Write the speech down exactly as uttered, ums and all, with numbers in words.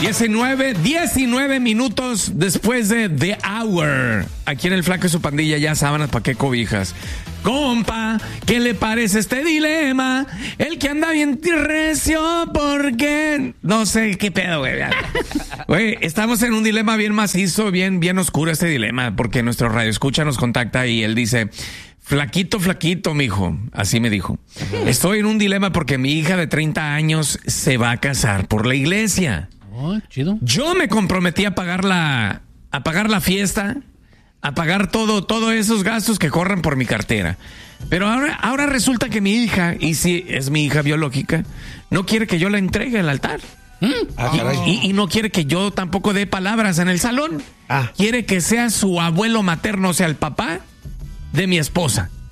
diecinueve, diecinueve minutos después de The Hour. Aquí en el Flaco y su pandilla, ya sábanas, ¿pa' qué cobijas? Compa, ¿qué le parece este dilema? El que anda bien recio, porque no sé qué pedo, güey. Güey, estamos en un dilema bien macizo, bien, bien oscuro este dilema, porque nuestro radioescucha nos contacta y él dice: flaquito, flaquito, mijo. Así me dijo. Estoy en un dilema porque mi hija de treinta años se va a casar por la iglesia. Oh, chido. Yo me comprometí a pagar la, a pagar la fiesta, a pagar todo, todos esos gastos que corran por mi cartera. Pero ahora, ahora resulta que mi hija, y si es mi hija biológica, no quiere que yo la entregue al altar. ¿Mm? Ah, y, y, y no quiere que yo tampoco dé palabras en el salón. Ah. Quiere que sea su abuelo materno, o sea, el papá de mi esposa.